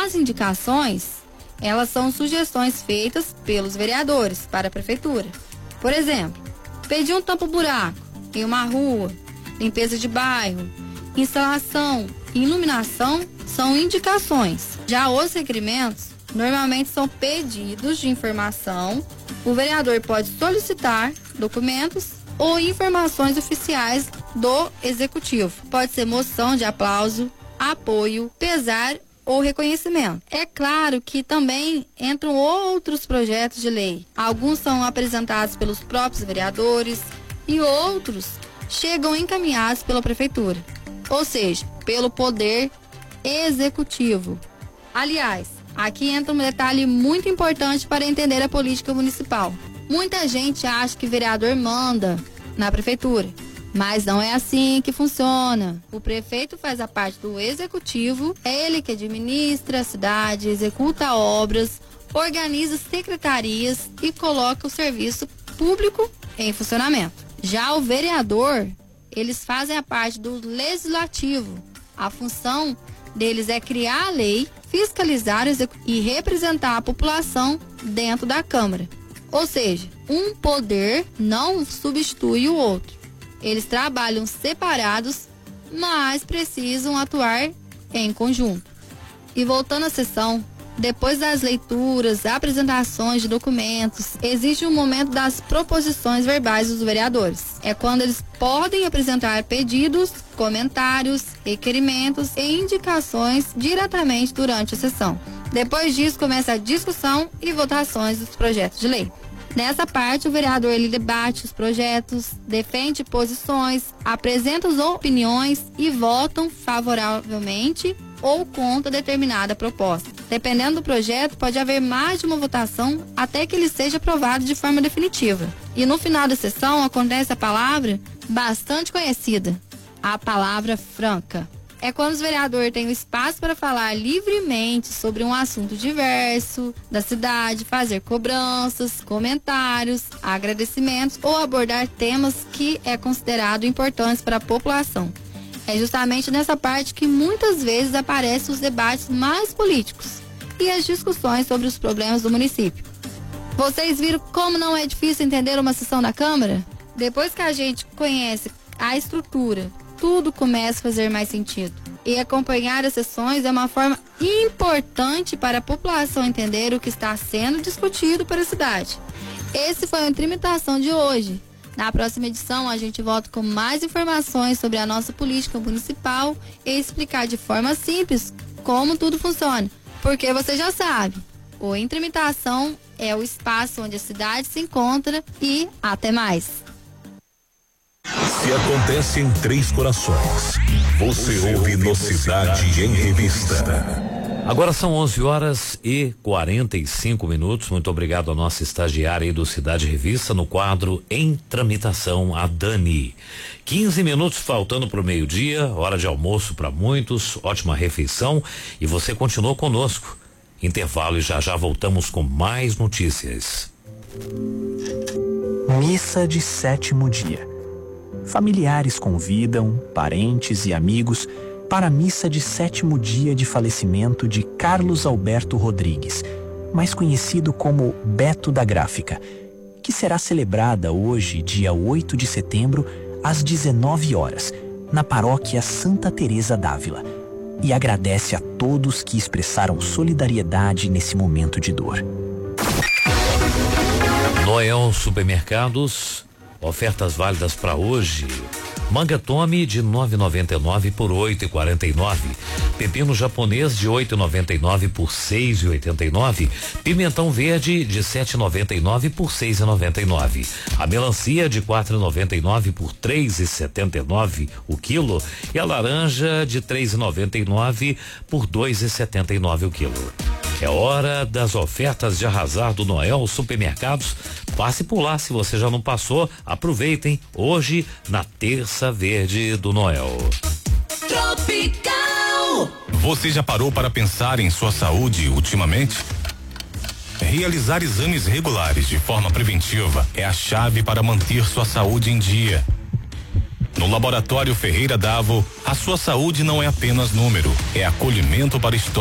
As indicações, elas são sugestões feitas pelos vereadores para a prefeitura. Por exemplo, pedir um tampa-buraco em uma rua, limpeza de bairro, instalação e iluminação são indicações. Já os requerimentos normalmente são pedidos de informação. O vereador pode solicitar documentos ou informações oficiais do executivo. Pode ser moção de aplauso, apoio, pesar ou reconhecimento. É claro que também entram outros projetos de lei. Alguns são apresentados pelos próprios vereadores e outros chegam encaminhados pela prefeitura, ou seja, pelo poder executivo. Aliás, aqui entra um detalhe muito importante para entender a política municipal. Muita gente acha que vereador manda na prefeitura, mas não é assim que funciona. O prefeito faz a parte do executivo, é ele que administra a cidade, executa obras, organiza secretarias e coloca o serviço público em funcionamento. Já o vereador, eles fazem a parte do legislativo. A função deles é criar a lei, fiscalizar e representar a população dentro da Câmara. Ou seja, um poder não substitui o outro. Eles trabalham separados, mas precisam atuar em conjunto. E voltando à sessão, depois das leituras, apresentações de documentos, existe um momento das proposições verbais dos vereadores. É quando eles podem apresentar pedidos, comentários, requerimentos e indicações diretamente durante a sessão. Depois disso, começa a discussão e votações dos projetos de lei. Nessa parte, o vereador ele debate os projetos, defende posições, apresenta as opiniões e votam favoravelmente ou contra determinada proposta. Dependendo do projeto, pode haver mais de uma votação até que ele seja aprovado de forma definitiva. E no final da sessão acontece a palavra bastante conhecida, a palavra franca. É quando os vereadores têm o espaço para falar livremente sobre um assunto diverso da cidade, fazer cobranças, comentários, agradecimentos ou abordar temas que é considerado importantes para a população. É justamente nessa parte que muitas vezes aparecem os debates mais políticos e as discussões sobre os problemas do município. Vocês viram como não é difícil entender uma sessão da Câmara? Depois que a gente conhece a estrutura, tudo começa a fazer mais sentido. E acompanhar as sessões é uma forma importante para a população entender o que está sendo discutido para a cidade. Esse foi o Trimitação de hoje. Na próxima edição, a gente volta com mais informações sobre a nossa política municipal e explicar de forma simples como tudo funciona. Porque você já sabe, o Trimitação é o espaço onde a cidade se encontra e até mais. Se acontece em Três Corações, você ouve no Cidade em Revista. Agora são 11h45. Muito obrigado à nossa estagiária aí do Cidade Revista no quadro Em Tramitação, a Dani. 15 minutos faltando pro meio-dia, hora de almoço para muitos, ótima refeição e você continuou conosco. Intervalo e já voltamos com mais notícias. Missa de sétimo dia. Familiares convidam parentes e amigos para a missa de sétimo dia de falecimento de Carlos Alberto Rodrigues, mais conhecido como Beto da Gráfica, que será celebrada hoje, dia 8 de setembro, às 19 horas, na paróquia Santa Teresa d'Ávila, e agradece a todos que expressaram solidariedade nesse momento de dor. Noel Supermercados, ofertas válidas para hoje. Manga Tome de 9,99 por 8,49. Pepino japonês de 8,99 por 6,89. Pimentão verde de 7,99 por 6,99. A melancia de 4,99 por 3,79 o quilo e a laranja de 3,99 por 2,79 o quilo. É hora das ofertas de arrasar do Noel Supermercados. Passe por lá, se você já não passou, aproveitem hoje na terça verde do Noel. Tropical. Você já parou para pensar em sua saúde ultimamente? Realizar exames regulares de forma preventiva é a chave para manter sua saúde em dia. No Laboratório Ferreira Davo, a sua saúde não é apenas número, é acolhimento para história.